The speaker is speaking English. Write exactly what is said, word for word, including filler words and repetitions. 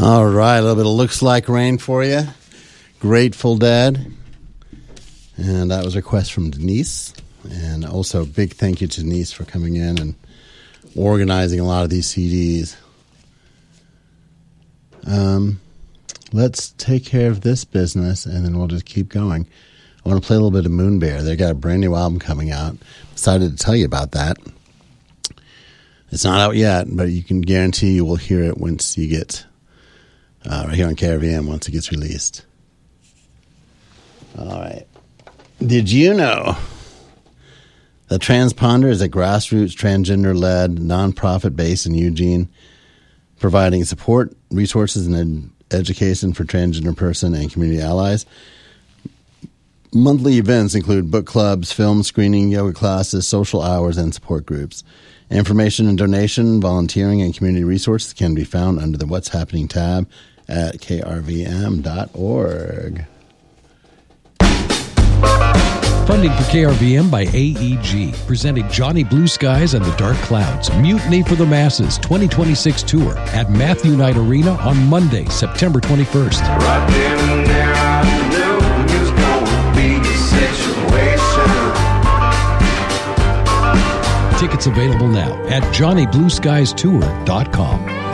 All right, a little bit of Looks Like Rain for you. Grateful Dead. And that was a request from Denise. And also a big thank you to Denise for coming in and organizing a lot of these C Ds. Um, let's take care of this business, and then we'll just keep going. I want to play a little bit of Moon Bear. They got a brand new album coming out. Excited to tell you about that. It's not out yet, but you can guarantee you will hear it once you get uh, right here on K R V M once it gets released. All right. Did you know that Transponder is a grassroots transgender-led nonprofit based in Eugene, providing support, resources, and ed- education for transgender person and community allies? Monthly events include book clubs, film screening, yoga classes, social hours, and support groups. Information and donation, volunteering, and community resources can be found under the What's Happening tab at K R V M dot org. Funding for K R V M by A E G, presenting Johnny Blue Skies and the Dark Clouds, Mutiny for the Masses twenty twenty-six tour at Matthew Knight Arena on Monday, September twenty-first. Right then and there I knew it was gonna be a situation. Tickets available now at Johnny Blue Skies Tour dot com.